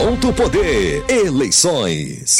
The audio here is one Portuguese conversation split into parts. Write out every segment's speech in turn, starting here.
Poder. Eleições.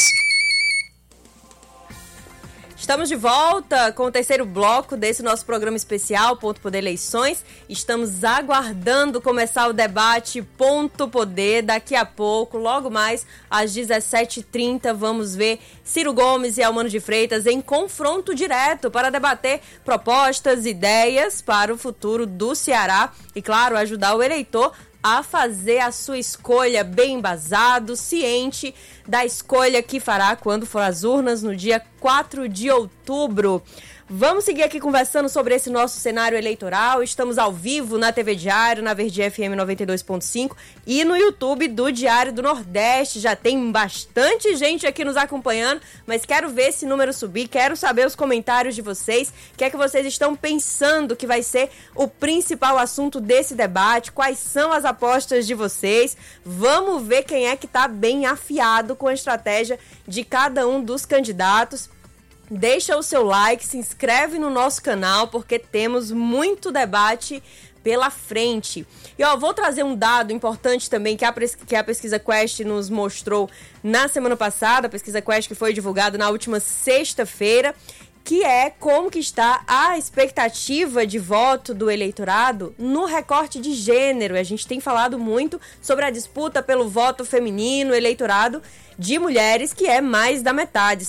Estamos de volta com o terceiro bloco desse nosso programa especial, Ponto Poder Eleições. Estamos aguardando começar o debate Ponto Poder. Daqui a pouco, logo mais, às 17h30, vamos ver Ciro Gomes e Eumano de Freitas em confronto direto para debater propostas, ideias para o futuro do Ceará e, claro, ajudar o eleitor a fazer a sua escolha bem embasado, ciente da escolha que fará quando for às urnas no dia 4 de outubro. Vamos seguir aqui conversando sobre esse nosso cenário eleitoral. Estamos ao vivo na TV Diário, na Verde FM 92.5 e no YouTube do Diário do Nordeste. Já tem bastante gente aqui nos acompanhando, mas quero ver esse número subir, quero saber os comentários de vocês, o que é que vocês estão pensando que vai ser o principal assunto desse debate, quais são as apostas de vocês. Vamos ver quem é que está bem afiado com a estratégia de cada um dos candidatos. Deixa o seu like, se inscreve no nosso canal, porque temos muito debate pela frente. E vou trazer um dado importante também que a pesquisa Quest nos mostrou na semana passada, a pesquisa Quest que foi divulgada na última sexta-feira, que é como que está a expectativa de voto do eleitorado no recorte de gênero. A gente tem falado muito sobre a disputa pelo voto feminino, eleitorado de mulheres, que é mais da metade.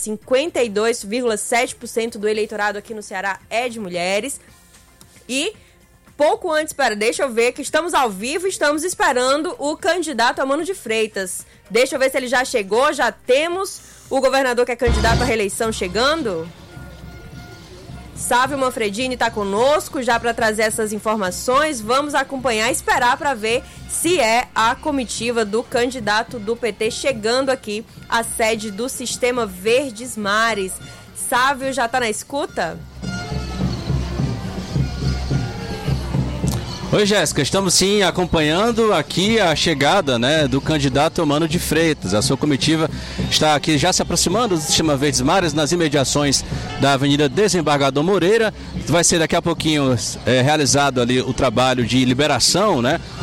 52,7% do eleitorado aqui no Ceará é de mulheres. E pouco antes, deixa eu ver que estamos ao vivo, estamos esperando o candidato Eumano de Freitas. Deixa eu ver se ele já chegou, já temos o governador que é candidato à reeleição chegando. Sávio Manfredini está conosco já para trazer essas informações. Vamos acompanhar, esperar para ver se é a comitiva do candidato do PT chegando aqui à sede do Sistema Verdes Mares. Sávio, já está na escuta? Oi, Jéssica, estamos sim acompanhando aqui a chegada, do candidato Eumano de Freitas. A sua comitiva está aqui já se aproximando do Sistema Verdes Mares, nas imediações da Avenida Desembargador Moreira. Vai ser daqui a pouquinho realizado ali o trabalho de liberação,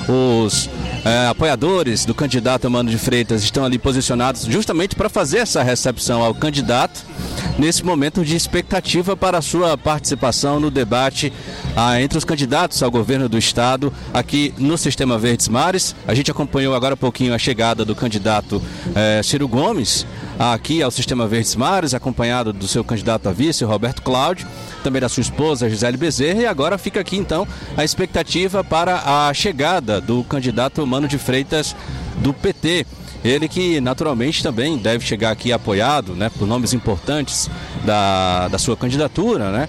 Os apoiadores do candidato Eumano de Freitas estão ali posicionados justamente para fazer essa recepção ao candidato nesse momento de expectativa para a sua participação no debate entre os candidatos ao governo do estado aqui no Sistema Verdes Mares. A gente acompanhou agora há pouquinho a chegada do candidato Ciro Gomes aqui ao Sistema Verdes Mares, acompanhado do seu candidato a vice, Roberto Cláudio, também da sua esposa, Gisele Bezerra, e agora fica aqui então a expectativa para a chegada do candidato Eumano de Freitas do PT. Ele que naturalmente também deve chegar aqui apoiado por nomes importantes da sua candidatura,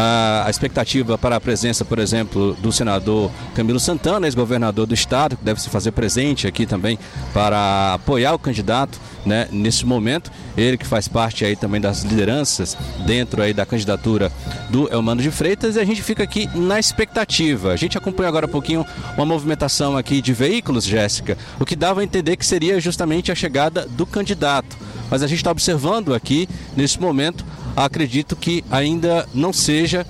A expectativa para a presença, por exemplo, do senador Camilo Santana, ex-governador do estado, que deve se fazer presente aqui também para apoiar o candidato, nesse momento. Ele que faz parte aí também das lideranças dentro aí da candidatura do Eumano de Freitas, e a gente fica aqui na expectativa. A gente acompanha agora há pouquinho uma movimentação aqui de veículos, Jéssica, o que dava a entender que seria justamente a chegada do candidato. Mas a gente está observando aqui, nesse momento, acredito que ainda não seja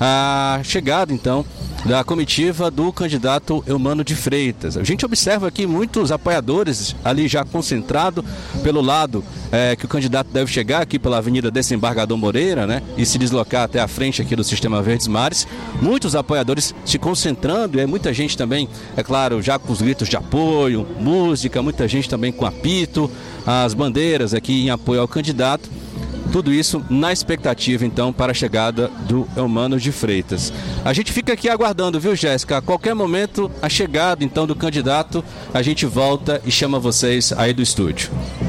a chegada, então, da comitiva do candidato Eumano de Freitas. A gente observa aqui muitos apoiadores ali já concentrado pelo lado que o candidato deve chegar aqui pela Avenida Desembargador Moreira, e se deslocar até a frente aqui do Sistema Verdes Mares. Muitos apoiadores se concentrando, e muita gente também, é claro, já com os gritos de apoio, música, muita gente também com apito, as bandeiras aqui em apoio ao candidato. Tudo isso na expectativa, então, para a chegada do Eumano de Freitas. A gente fica aqui aguardando, viu, Jéssica? A qualquer momento, a chegada, então, do candidato, a gente volta e chama vocês aí do estúdio.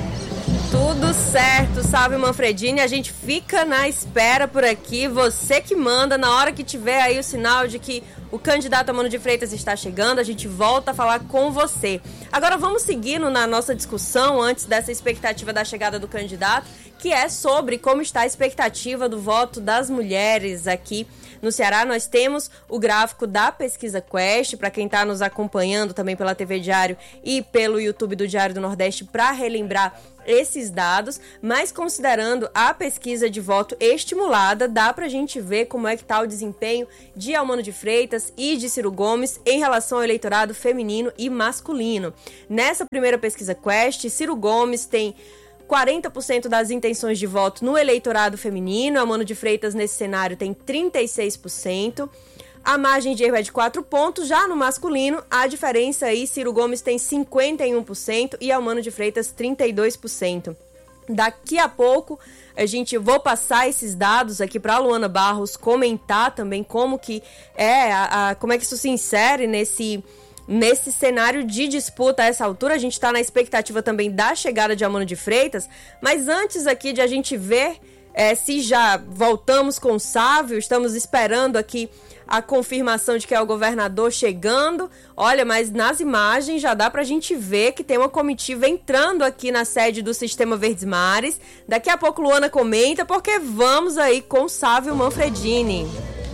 Tudo certo, Sávio Manfredini. A gente fica na espera por aqui. Você que manda, na hora que tiver aí o sinal de que o candidato Eumano de Freitas está chegando, a gente volta a falar com você. Agora vamos seguindo na nossa discussão antes dessa expectativa da chegada do candidato, que é sobre como está a expectativa do voto das mulheres aqui no Ceará. Nós temos o gráfico da pesquisa Quest, para quem está nos acompanhando também pela TV Diário e pelo YouTube do Diário do Nordeste, para relembrar esses dados, mas considerando a pesquisa de voto estimulada, dá pra gente ver como é que tá o desempenho de Eumano de Freitas e de Ciro Gomes em relação ao eleitorado feminino e masculino. Nessa primeira pesquisa Quest, Ciro Gomes tem 40% das intenções de voto no eleitorado feminino, Eumano de Freitas nesse cenário tem 36%. A margem de erro é de 4 pontos, já no masculino, a diferença aí, Ciro Gomes tem 51% e Eumano de Freitas 32%. Daqui a pouco, vou passar esses dados aqui para a Luana Barros comentar também como que como é que isso se insere nesse cenário de disputa a essa altura. A gente está na expectativa também da chegada de Eumano de Freitas, mas antes aqui de a gente ver se já voltamos com o Sávio, estamos esperando aqui a confirmação de que é o governador chegando. Olha, mas nas imagens já dá pra gente ver que tem uma comitiva entrando aqui na sede do Sistema Verdes Mares. Daqui a pouco Luana comenta, porque vamos aí com o Sávio Manfredini.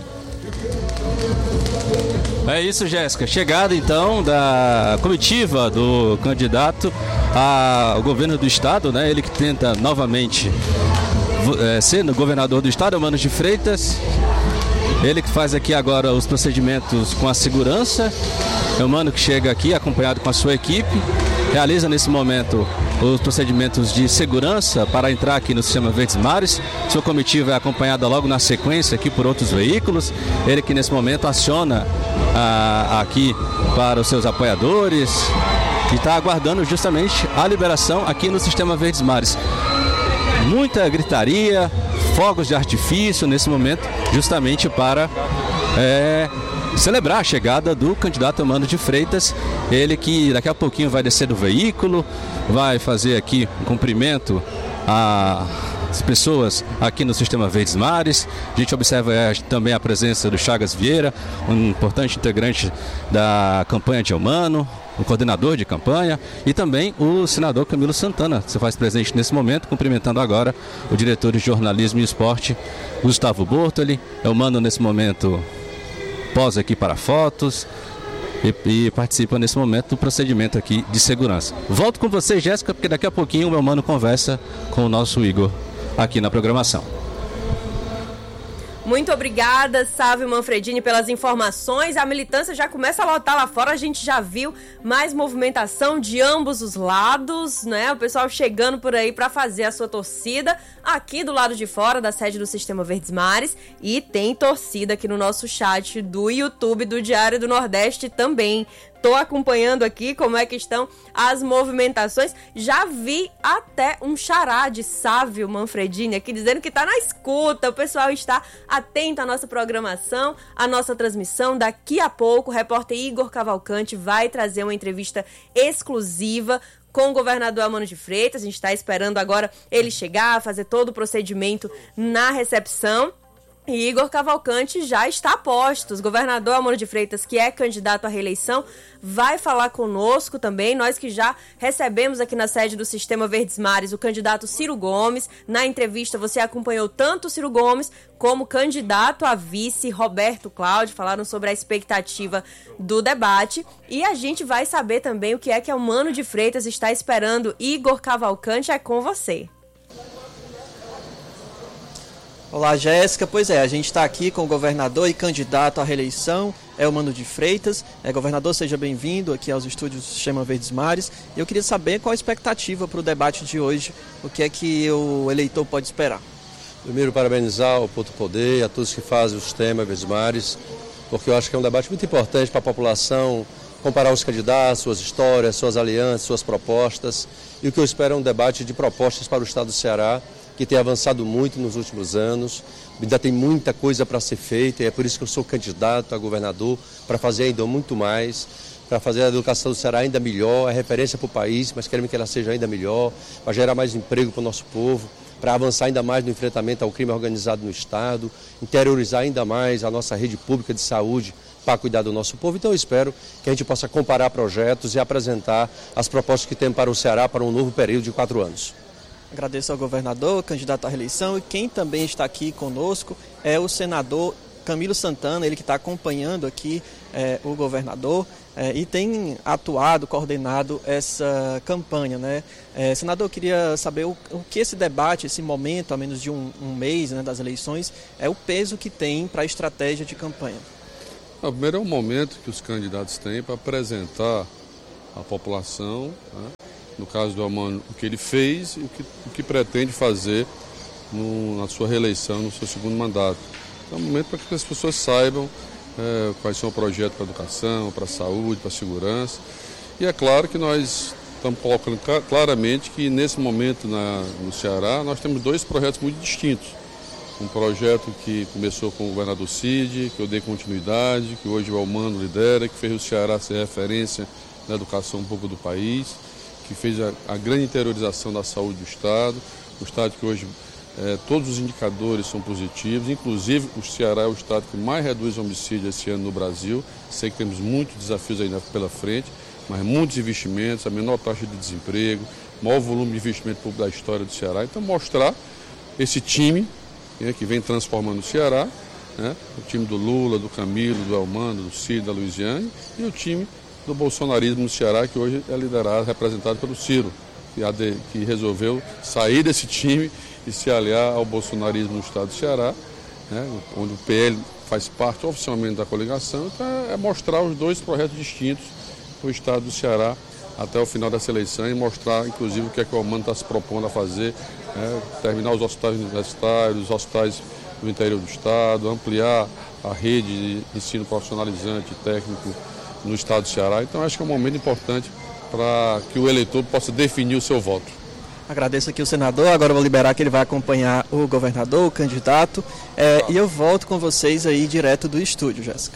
É isso, Jéssica. Chegada então da comitiva do candidato ao governo do estado, né? Ele que tenta novamente ser governador do estado, Eumano de Freitas. Ele que faz aqui agora os procedimentos com a segurança. É o Mano que chega aqui acompanhado com a sua equipe. Realiza nesse momento os procedimentos de segurança para entrar aqui no Sistema Verdes Mares. Sua comitiva é acompanhada logo na sequência aqui por outros veículos. Ele que nesse momento aciona aqui para os seus apoiadores e está aguardando justamente a liberação aqui no Sistema Verdes Mares. Muita gritaria, fogos de artifício nesse momento, justamente para celebrar a chegada do candidato Eumano de Freitas. Ele que daqui a pouquinho vai descer do veículo, vai fazer aqui um cumprimento às pessoas aqui no Sistema Verdes Mares. A gente observa também a presença do Chagas Vieira, um importante integrante da campanha de Eumano, o coordenador de campanha, e também o senador Camilo Santana, que se faz presente nesse momento, cumprimentando agora o diretor de jornalismo e esporte, Gustavo Bortoli. Eumano nesse momento posa aqui para fotos e participa nesse momento do procedimento aqui de segurança. Volto com você, Jéssica, porque daqui a pouquinho o Eumano conversa com o nosso Igor aqui na programação. Muito obrigada, Sávio Manfredini, pelas informações. A militância já começa a lotar lá fora. A gente já viu mais movimentação de ambos os lados, né? O pessoal chegando por aí para fazer a sua torcida aqui do lado de fora da sede do Sistema Verdes Mares. E tem torcida aqui no nosso chat do YouTube do Diário do Nordeste também. Tô acompanhando aqui como é que estão as movimentações. Já vi até um xará de Sávio Manfredini aqui dizendo que tá na escuta. O pessoal está atento à nossa programação, à nossa transmissão. Daqui a pouco o repórter Igor Cavalcante vai trazer uma entrevista exclusiva com o governador Eumano de Freitas. A gente está esperando agora ele chegar, fazer todo o procedimento na recepção. E Igor Cavalcante já está a postos. O governador Eumano de Freitas, que é candidato à reeleição, vai falar conosco também. Nós que já recebemos aqui na sede do Sistema Verdes Mares o candidato Ciro Gomes. Na entrevista você acompanhou tanto o Ciro Gomes como o candidato a vice Roberto Cláudio. Falaram sobre a expectativa do debate. E a gente vai saber também o que é que Eumano de Freitas está esperando. Igor Cavalcante, é com você. Olá, Jéssica. Pois é, a gente está aqui com o governador e candidato à reeleição, Eumano de Freitas. Governador, seja bem-vindo aqui aos estúdios do Sistema Verdes Mares. E eu queria saber qual a expectativa para o debate de hoje, o que é que o eleitor pode esperar. Primeiro, parabenizar o Ponto Poder, a todos que fazem o Sistema Verdes Mares, porque eu acho que é um debate muito importante para a população, comparar os candidatos, suas histórias, suas alianças, suas propostas. E o que eu espero é um debate de propostas para o Estado do Ceará, que tem avançado muito nos últimos anos, ainda tem muita coisa para ser feita, e é por isso que eu sou candidato a governador, para fazer ainda muito mais, para fazer a educação do Ceará ainda melhor, é referência para o país, mas queremos que ela seja ainda melhor, para gerar mais emprego para o nosso povo, para avançar ainda mais no enfrentamento ao crime organizado no Estado, interiorizar ainda mais a nossa rede pública de saúde para cuidar do nosso povo. Então eu espero que a gente possa comparar projetos e apresentar as propostas que temos para o Ceará para um novo período de 4 anos. Agradeço ao governador, candidato à reeleição, e quem também está aqui conosco é o senador Camilo Santana, ele que está acompanhando aqui o governador e tem atuado, coordenado essa campanha, né? Senador, eu queria saber o que esse debate, esse momento, a menos de um mês, né, das eleições, é o peso que tem para a estratégia de campanha. Primeiro é um momento que os candidatos têm para apresentar à população, né, no caso do Elmano, o que ele fez e o que pretende fazer na sua reeleição, no seu segundo mandato. É um momento para que as pessoas saibam quais são o projeto para a educação, para a saúde, para a segurança. E é claro que nós estamos colocando claramente que nesse momento no Ceará nós temos dois projetos muito distintos. Um projeto que começou com o governador Cid, que eu dei continuidade, que hoje o Elmano lidera, que fez o Ceará ser referência na educação pública do país, que fez a grande interiorização da saúde do Estado, o Estado que hoje todos os indicadores são positivos, inclusive o Ceará é o estado que mais reduz homicídio esse ano no Brasil. Sei que temos muitos desafios ainda pela frente, mas muitos investimentos, a menor taxa de desemprego, maior volume de investimento público da história do Ceará. Então mostrar esse time que vem transformando o Ceará, né, o time do Lula, do Camilo, do Elmano, do Cid, da Luiziane, e o time do bolsonarismo no Ceará, que hoje é liderado, representado pelo Ciro, que resolveu sair desse time e se aliar ao bolsonarismo no estado do Ceará, né, onde o PL faz parte oficialmente da coligação. Então é mostrar os dois projetos distintos para o estado do Ceará até o final dessa eleição e mostrar, inclusive, o que é que o Elmano está se propondo a fazer, terminar os hospitais universitários, os hospitais do interior do estado, ampliar a rede de ensino profissionalizante e técnico no estado do Ceará. Então acho que é um momento importante para que o eleitor possa definir o seu voto. Agradeço aqui o senador, agora eu vou liberar que ele vai acompanhar o governador, o candidato, e eu volto com vocês aí direto do estúdio, Jéssica.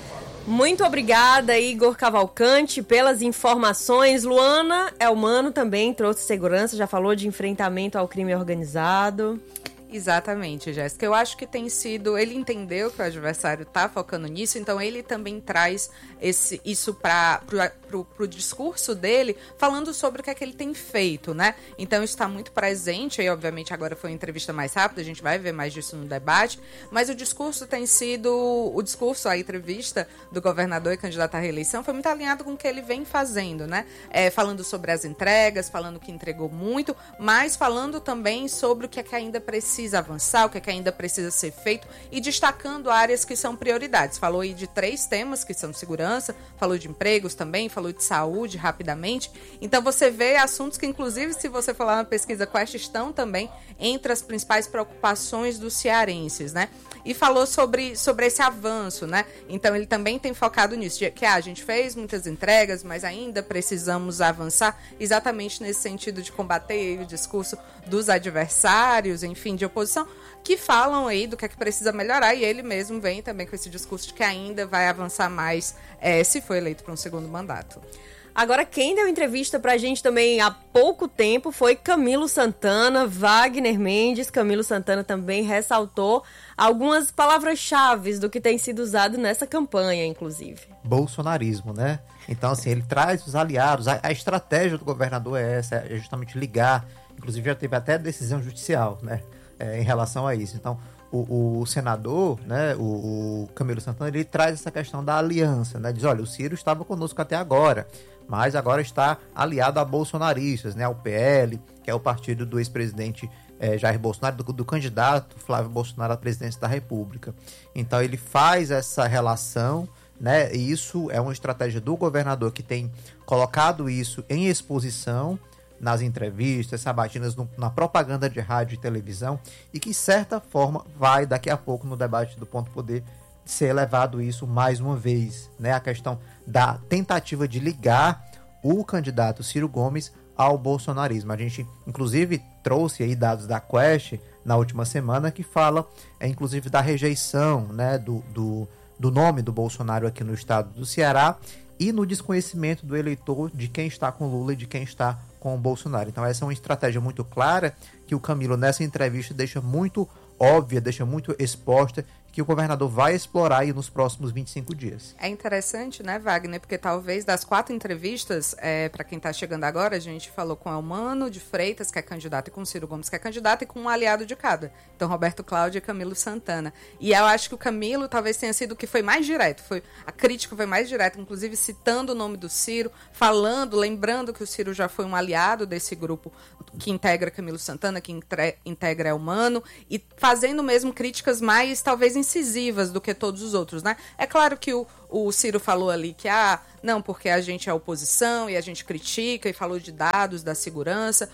Muito obrigada, Igor Cavalcante, pelas informações. Luana Elmano também trouxe segurança, já falou de enfrentamento ao crime organizado. Exatamente, Jéssica. Eu acho que tem sido... Ele entendeu que o adversário está focando nisso, então ele também traz isso para o discurso dele, falando sobre o que é que ele tem feito, né? Então isso está muito presente, e obviamente agora foi uma entrevista mais rápida, a gente vai ver mais disso no debate, mas o discurso tem sido... a entrevista do governador e candidato à reeleição foi muito alinhado com o que ele vem fazendo, né? Falando sobre as entregas, falando que entregou muito, mas falando também sobre o que é que ainda precisa avançar, o que é que ainda precisa ser feito e destacando áreas que são prioridades. Falou aí de 3 temas que são segurança, falou de empregos também, falou de saúde rapidamente. Então você vê assuntos que, inclusive, se você for lá na pesquisa Quest, estão também entre as principais preocupações dos cearenses, né? E falou sobre esse avanço, né? Então ele também tem focado nisso, que a gente fez muitas entregas, mas ainda precisamos avançar, exatamente nesse sentido de combater o discurso dos adversários, enfim, de oposição, que falam aí do que é que precisa melhorar, e ele mesmo vem também com esse discurso de que ainda vai avançar mais se for eleito para um segundo mandato. Agora, quem deu entrevista pra gente também há pouco tempo foi Camilo Santana, Wagner Mendes. Camilo Santana também ressaltou algumas palavras-chave do que tem sido usado nessa campanha, inclusive. Bolsonarismo, né? Então, assim, ele traz os aliados. A estratégia do governador é essa, é justamente ligar. Inclusive, já teve até decisão judicial, né? Em relação a isso. Então, o senador, né, o Camilo Santana, ele traz essa questão da aliança, né? Diz, olha, o Ciro estava conosco até agora, mas agora está aliado a bolsonaristas, né? Ao PL, que é o partido do ex-presidente Jair Bolsonaro, do candidato Flávio Bolsonaro à presidência da República. Então ele faz essa relação, né? E isso é uma estratégia do governador, que tem colocado isso em exposição nas entrevistas, sabatinas, na propaganda de rádio e televisão, e que, de certa forma, vai daqui a pouco no debate do Ponto Poder ser levado isso mais uma vez, né? A questão da tentativa de ligar o candidato Ciro Gomes ao bolsonarismo. A gente, inclusive, trouxe aí dados da Quest na última semana que fala, inclusive, da rejeição, né, do nome do Bolsonaro aqui no estado do Ceará e no desconhecimento do eleitor de quem está com Lula e de quem está com o Bolsonaro. Então essa é uma estratégia muito clara que o Camilo nessa entrevista deixa muito óbvia, deixa muito exposta, que o governador vai explorar aí nos próximos 25 dias. É interessante, né, Wagner? Porque talvez das 4 entrevistas, para quem está chegando agora, a gente falou com Eumano de Freitas, que é candidato, e com Ciro Gomes, que é candidato, e com um aliado de cada. Então, Roberto Cláudio e Camilo Santana. E eu acho que o Camilo talvez tenha sido o que foi mais direto. A crítica foi mais direta, inclusive citando o nome do Ciro, lembrando que o Ciro já foi um aliado desse grupo que integra Camilo Santana, que integra Eumano, e fazendo mesmo críticas mais, talvez, incisivas do que todos os outros, né? É claro que o Ciro falou ali que, não, porque a gente é oposição e a gente critica, e falou de dados, da segurança.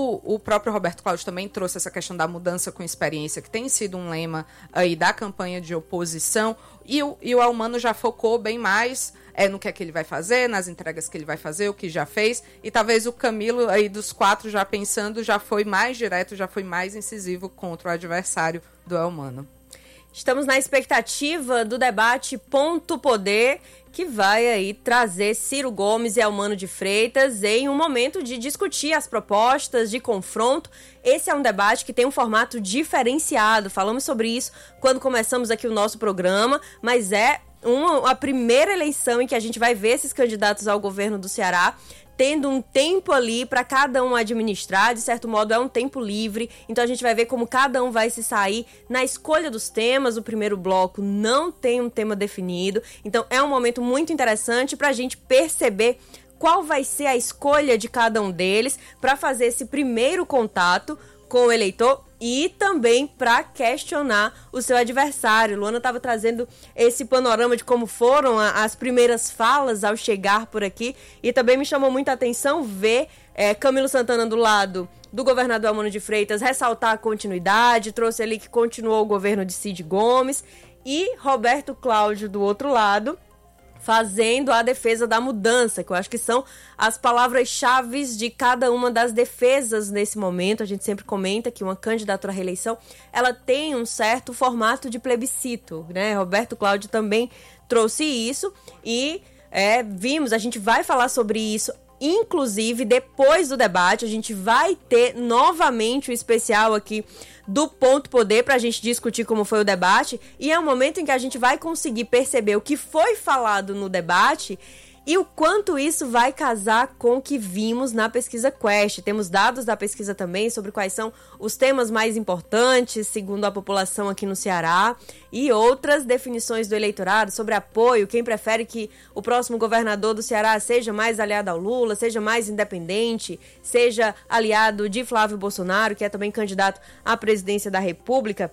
O próprio Roberto Cláudio também trouxe essa questão da mudança com experiência, que tem sido um lema aí da campanha de oposição, e o Eumano já focou bem mais no que é que ele vai fazer, nas entregas que ele vai fazer, o que já fez, e talvez o Camilo, aí dos 4, já pensando, já foi mais direto, já foi mais incisivo contra o adversário do Eumano. Estamos na expectativa do debate Ponto Poder, que vai aí trazer Ciro Gomes e Eumano de Freitas em um momento de discutir as propostas, de confronto. Esse é um debate que tem um formato diferenciado. Falamos sobre isso quando começamos aqui o nosso programa, mas é a primeira eleição em que a gente vai ver esses candidatos ao governo do Ceará tendo um tempo ali para cada um administrar, de certo modo é um tempo livre, então a gente vai ver como cada um vai se sair na escolha dos temas. O primeiro bloco não tem um tema definido, então é um momento muito interessante para a gente perceber qual vai ser a escolha de cada um deles para fazer esse primeiro contato com o eleitor e também para questionar o seu adversário. Luana estava trazendo esse panorama de como foram as primeiras falas ao chegar por aqui, e também me chamou muita atenção ver Camilo Santana do lado do governador Eumano de Freitas ressaltar a continuidade, trouxe ali que continuou o governo de Cid Gomes, e Roberto Cláudio do outro lado fazendo a defesa da mudança, que eu acho que são as palavras-chave de cada uma das defesas nesse momento. A gente sempre comenta que uma candidatura à reeleição, ela tem um certo formato de plebiscito, né? Roberto Cláudio também trouxe isso e vimos, a gente vai falar sobre isso. Inclusive, depois do debate, a gente vai ter novamente o especial aqui do Ponto Poder para a gente discutir como foi o debate. E é um momento em que a gente vai conseguir perceber o que foi falado no debate e o quanto isso vai casar com o que vimos na pesquisa Quest. Temos dados da pesquisa também sobre quais são os temas mais importantes, segundo a população aqui no Ceará, e outras definições do eleitorado sobre apoio, quem prefere que o próximo governador do Ceará seja mais aliado ao Lula, seja mais independente, seja aliado de Flávio Bolsonaro, que é também candidato à presidência da República.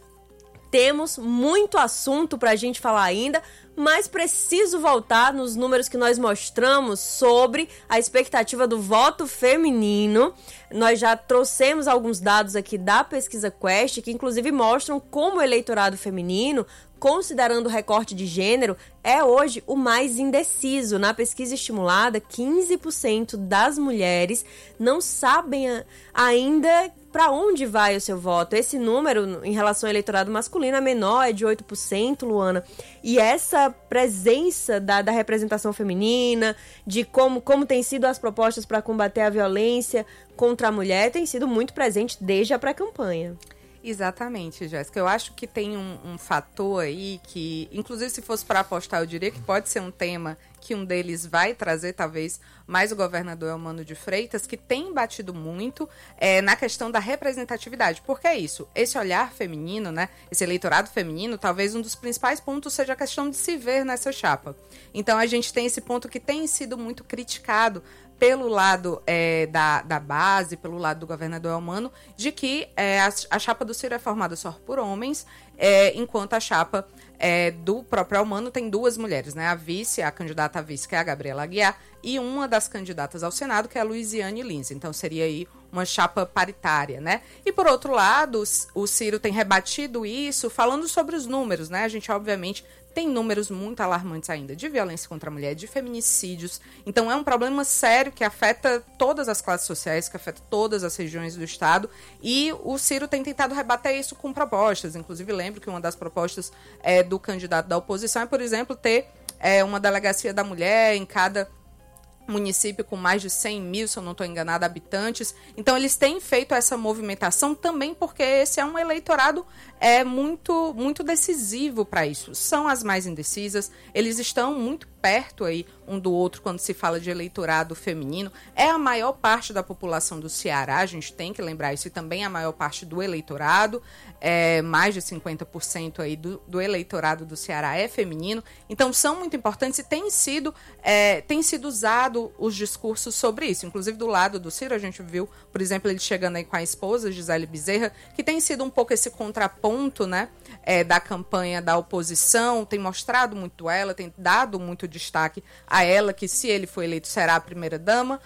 Temos muito assunto para a gente falar ainda, mas preciso voltar nos números que nós mostramos sobre a expectativa do voto feminino. Nós já trouxemos alguns dados aqui da pesquisa Quest, que inclusive mostram como o eleitorado feminino, considerando o recorte de gênero, é hoje o mais indeciso. Na pesquisa estimulada, 15% das mulheres não sabem ainda para onde vai o seu voto. Esse número, em relação ao eleitorado masculino, é menor, é de 8%, Luana. E essa presença da representação feminina, de como tem sido as propostas para combater a violência contra a mulher, tem sido muito presente desde a pré-campanha. Exatamente, Jéssica. Eu acho que tem um fator aí que, inclusive, se fosse para apostar, eu diria que pode ser um tema que um deles vai trazer, talvez, mais o governador Eumano de Freitas, que tem batido muito na questão da representatividade. Porque é isso, esse olhar feminino, né, esse eleitorado feminino, talvez um dos principais pontos seja a questão de se ver nessa chapa. Então, a gente tem esse ponto que tem sido muito criticado pelo lado da base, pelo lado do governador Eumano, de que a chapa do Ciro é formada só por homens, enquanto a chapa do próprio Eumano tem 2 mulheres, né? A candidata a vice, que é a Gabriela Aguiar, e uma das candidatas ao Senado, que é a Luiziane Lins. Então, seria aí uma chapa paritária, né? E, por outro lado, o Ciro tem rebatido isso, falando sobre os números, né? A gente, obviamente, tem números muito alarmantes ainda de violência contra a mulher, de feminicídios. Então, é um problema sério que afeta todas as classes sociais, que afeta todas as regiões do Estado. E o Ciro tem tentado rebater isso com propostas. Inclusive, lembro que uma das propostas do candidato da oposição é, por exemplo, ter uma delegacia da mulher em cada município com mais de 100 mil, se eu não estou enganada, habitantes. Então, eles têm feito essa movimentação também porque esse é um eleitorado muito, muito decisivo para isso. São as mais indecisas, eles estão muito perto aí um do outro quando se fala de eleitorado feminino. É a maior parte da população do Ceará, a gente tem que lembrar isso, e também a maior parte do eleitorado, mais de 50% aí do eleitorado do Ceará é feminino. Então, são muito importantes e tem sido usado os discursos sobre isso. Inclusive, do lado do Ciro, a gente viu, por exemplo, ele chegando aí com a esposa, Gisele Bezerra, que tem sido um pouco esse contraponto, né, da campanha da oposição, tem mostrado muito ela, tem dado muito destaque a ela, que se ele for eleito será a primeira-dama.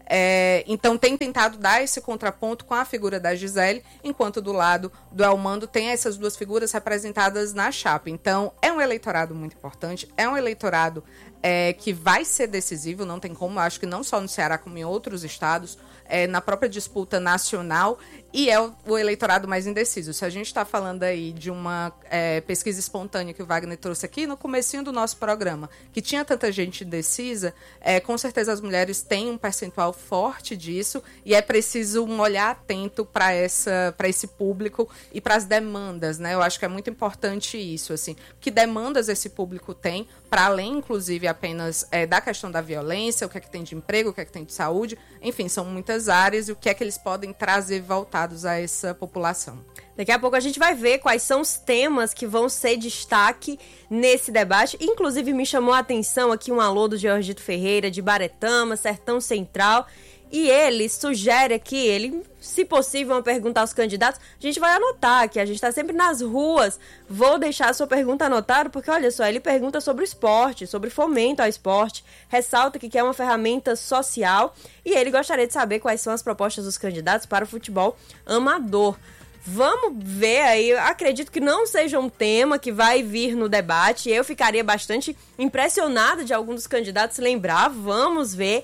Então tem tentado dar esse contraponto com a figura da Gisele, enquanto do lado do Elmando tem essas duas figuras representadas na chapa. Então é um eleitorado muito importante, é um eleitorado que vai ser decisivo, não tem como, acho que não só no Ceará como em outros estados, na própria disputa nacional, e é o eleitorado mais indeciso. Se a gente está falando aí de uma pesquisa espontânea que o Wagner trouxe aqui no comecinho do nosso programa, que tinha tanta gente indecisa, com certeza as mulheres têm um percentual forte disso, e é preciso um olhar atento para esse público e para as demandas, né? Eu acho que é muito importante isso, assim, que demandas esse público tem, para além, inclusive, apenas da questão da violência, o que é que tem de emprego, o que é que tem de saúde, enfim, são muitas áreas e o que é que eles podem trazer voltados a essa população. Daqui a pouco a gente vai ver quais são os temas que vão ser destaque nesse debate. Inclusive, me chamou a atenção aqui um alô do Georgito Ferreira, de Baretama, Sertão Central. E ele sugere aqui, se possível, uma pergunta aos candidatos. A gente vai anotar, que a gente está sempre nas ruas. Vou deixar a sua pergunta anotada, porque olha só, ele pergunta sobre o esporte, sobre fomento ao esporte. Ressalta que é uma ferramenta social e ele gostaria de saber quais são as propostas dos candidatos para o futebol amador. Vamos ver aí, eu acredito que não seja um tema que vai vir no debate. Eu ficaria bastante impressionada de alguns dos candidatos lembrar, vamos ver.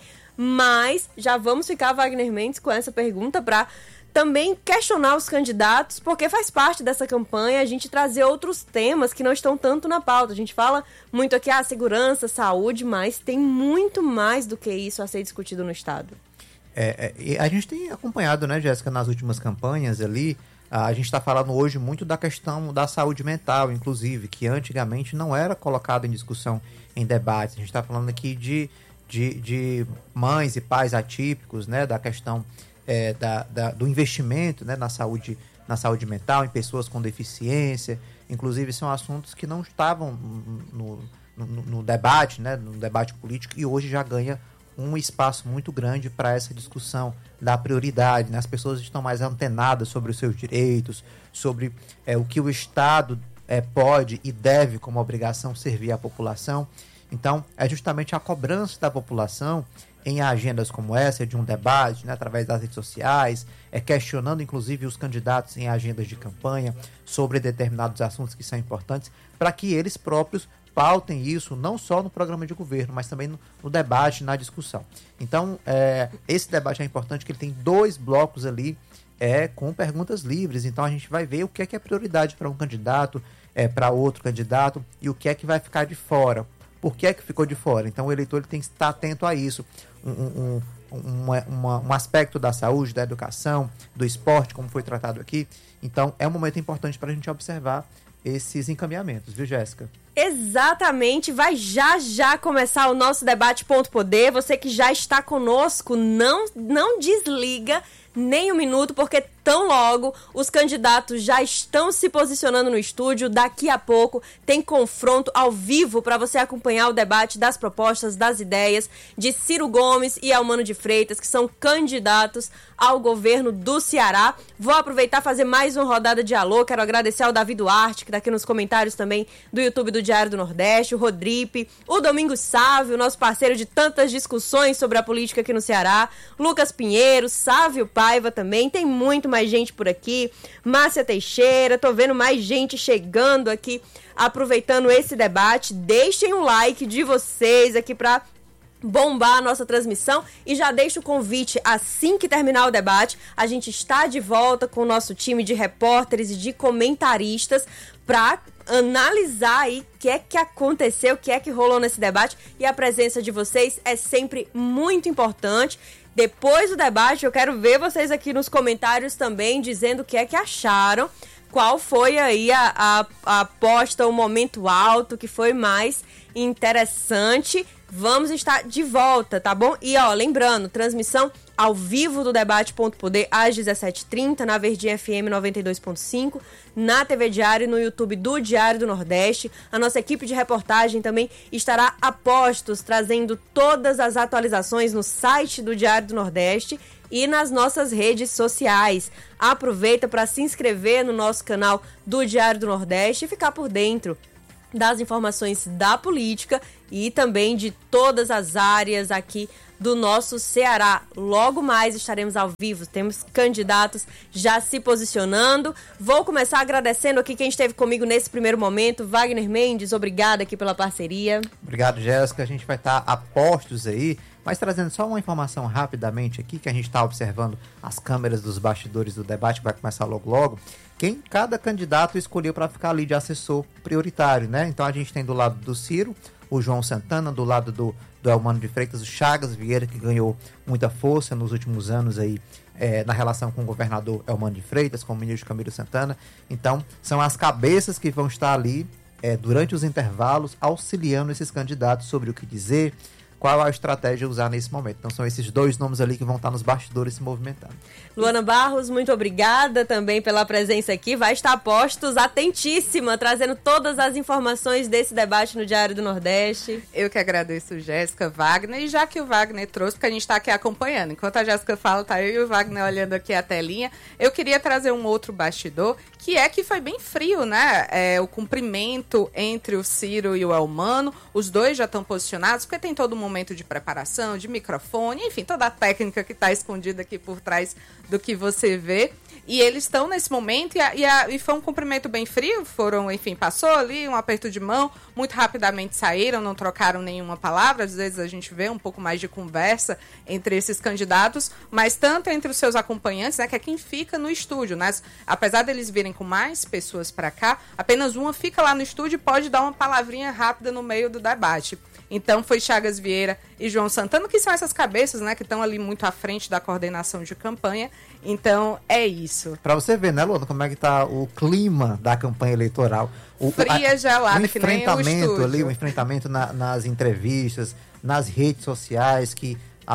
Mas já vamos ficar, Wagner Mendes, com essa pergunta para também questionar os candidatos, porque faz parte dessa campanha a gente trazer outros temas que não estão tanto na pauta. A gente fala muito aqui, segurança, saúde, mas tem muito mais do que isso a ser discutido no Estado. A gente tem acompanhado, né, Jéssica, nas últimas campanhas ali, a gente está falando hoje muito da questão da saúde mental, inclusive, que antigamente não era colocado em discussão, em debates. A gente está falando aqui de mães e pais atípicos, né, da questão do investimento, né, na saúde mental, em pessoas com deficiência. Inclusive, são assuntos que não estavam no debate, né, no debate político, e hoje já ganha um espaço muito grande para essa discussão da prioridade, né? As pessoas estão mais antenadas sobre os seus direitos, sobre o que o Estado pode e deve, como obrigação, servir à população. Então, é justamente a cobrança da população em agendas como essa, de um debate, né, através das redes sociais, questionando inclusive os candidatos em agendas de campanha sobre determinados assuntos que são importantes, para que eles próprios pautem isso, não só no programa de governo, mas também no debate, na discussão. Então, esse debate é importante, que ele tem 2 blocos ali, com perguntas livres. Então, a gente vai ver o que é prioridade para um candidato, para outro candidato, e o que é que vai ficar de fora. Por que é que ficou de fora? Então, o eleitor ele tem que estar atento a isso. Um aspecto da saúde, da educação, do esporte, como foi tratado aqui. Então, é um momento importante para a gente observar esses encaminhamentos, viu, Jéssica? Exatamente, vai já começar o nosso debate Ponto Poder. Você que já está conosco, não desliga nem um minuto, porque tão logo os candidatos já estão se posicionando no estúdio. Daqui a pouco tem confronto ao vivo para você acompanhar o debate das propostas, das ideias de Ciro Gomes e Elmano de Freitas, que são candidatos ao governo do Ceará. Vou aproveitar e fazer mais uma rodada de alô. Quero agradecer ao Davi Duarte, que está aqui nos comentários também do YouTube do Diário do Nordeste, o Rodripe, o Domingos Sávio, nosso parceiro de tantas discussões sobre a política aqui no Ceará, Lucas Pinheiro, Sávio Paiva também, tem muito mais gente por aqui, Márcia Teixeira, tô vendo mais gente chegando aqui, aproveitando esse debate. Deixem um like de vocês aqui para bombar a nossa transmissão e já deixo o convite, assim que terminar o debate, a gente está de volta com o nosso time de repórteres e de comentaristas para analisar aí o que é que aconteceu, o que é que rolou nesse debate, e a presença de vocês é sempre muito importante. Depois do debate, eu quero ver vocês aqui nos comentários também, dizendo o que é que acharam, qual foi aí a aposta, o momento alto, que foi mais interessante. Vamos estar de volta, tá bom? E ó, lembrando, transmissão ao vivo do Debate.poder às 17h30, na Verdinha FM 92.5, na TV Diário e no YouTube do Diário do Nordeste. A nossa equipe de reportagem também estará a postos, trazendo todas as atualizações no site do Diário do Nordeste e nas nossas redes sociais. Aproveita para se inscrever no nosso canal do Diário do Nordeste e ficar por dentro das informações da política e também de todas as áreas aqui do nosso Ceará. Logo mais estaremos ao vivo, temos candidatos já se posicionando. Vou começar agradecendo aqui quem esteve comigo nesse primeiro momento. Wagner Mendes, obrigada aqui pela parceria. Obrigado, Jéssica. A gente vai estar a postos aí, mas trazendo só uma informação rapidamente aqui, que a gente está observando as câmeras dos bastidores do debate, que vai começar logo. Cada candidato escolheu para ficar ali de assessor prioritário, né? Então a gente tem do lado do Ciro o João Santana, do lado do Eumano de Freitas, o Chagas Vieira, que ganhou muita força nos últimos anos aí, na relação com o governador Eumano de Freitas, com o ministro Camilo Santana. Então, são as cabeças que vão estar ali durante os intervalos, auxiliando esses candidatos sobre o que dizer, qual a estratégia usar nesse momento. Então são esses dois nomes ali que vão estar nos bastidores se movimentando. Luana Barros, muito obrigada também pela presença aqui. Vai estar a postos, atentíssima, trazendo todas as informações desse debate no Diário do Nordeste. Eu que agradeço, Jéssica, Wagner, e já que o Wagner trouxe, porque a gente está aqui acompanhando. Enquanto a Jéssica fala, tá eu e o Wagner olhando aqui a telinha, eu queria trazer um outro bastidor, que foi bem frio, né? O cumprimento entre o Ciro e o Eumano. Os dois já estão posicionados, porque tem todo um momento de preparação, de microfone, enfim, toda a técnica que está escondida aqui por trás do que você vê. E eles estão nesse momento, e foi um cumprimento bem frio, passou ali um aperto de mão, muito rapidamente saíram, não trocaram nenhuma palavra. Às vezes a gente vê um pouco mais de conversa entre esses candidatos, mas tanto entre os seus acompanhantes, né, que é quem fica no estúdio, né? Apesar deles virem com mais pessoas para cá, apenas uma fica lá no estúdio e pode dar uma palavrinha rápida no meio do debate. Então foi Chagas Vieira e João Santana, que são essas cabeças, né, que estão ali muito à frente da coordenação de campanha. Então é isso. Para você ver, né, Luana, como é que tá o clima da campanha eleitoral. Fria, gelada, que nem o estúdio. Ali, o enfrentamento nas entrevistas, nas redes sociais, que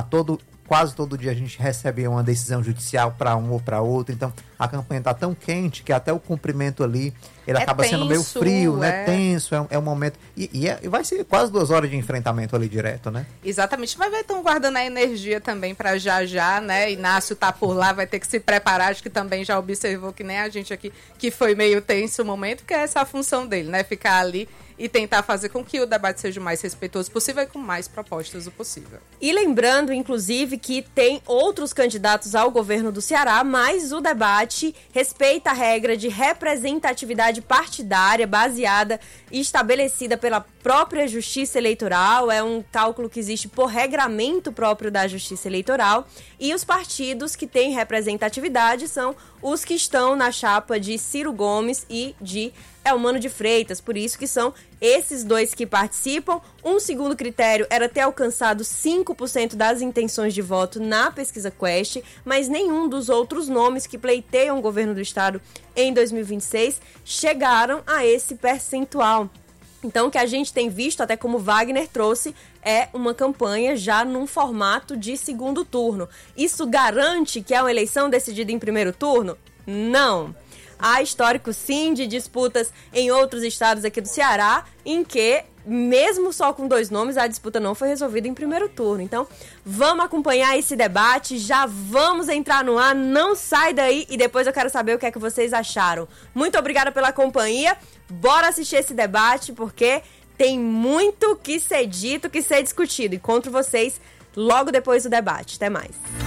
quase todo dia a gente recebe uma decisão judicial para um ou para outro. Então a campanha está tão quente que até o cumprimento ali ele acaba tenso, sendo meio frio, né? Tenso, é um momento. E vai ser quase 2 horas de enfrentamento ali direto, né? Exatamente, mas vai estar guardando a energia também para já, né? Inácio tá por lá, vai ter que se preparar, acho que também já observou que nem a gente aqui, que foi meio tenso o momento, que é essa a função dele, né? Ficar ali e tentar fazer com que o debate seja o mais respeitoso possível e com mais propostas o possível. E lembrando, inclusive, que tem outros candidatos ao governo do Ceará, mas o debate respeita a regra de representatividade partidária baseada e estabelecida pela própria Justiça Eleitoral. É um cálculo que existe por regramento próprio da Justiça Eleitoral. E os partidos que têm representatividade são os que estão na chapa de Ciro Gomes e de Eumano de Freitas, por isso que são esses dois que participam. Um segundo critério era ter alcançado 5% das intenções de voto na pesquisa Quest, mas nenhum dos outros nomes que pleiteiam o governo do estado em 2026 chegaram a esse percentual. Então, o que a gente tem visto, até como Wagner trouxe, é uma campanha já num formato de segundo turno. Isso garante que é uma eleição decidida em primeiro turno? Não. Há histórico, sim, de disputas em outros estados aqui do Ceará, em que, mesmo só com 2 nomes, a disputa não foi resolvida em primeiro turno. Então, vamos acompanhar esse debate, já vamos entrar no ar, não sai daí e depois eu quero saber o que é que vocês acharam. Muito obrigada pela companhia, bora assistir esse debate, porque tem muito que ser dito, que ser discutido. Encontro vocês logo depois do debate. Até mais.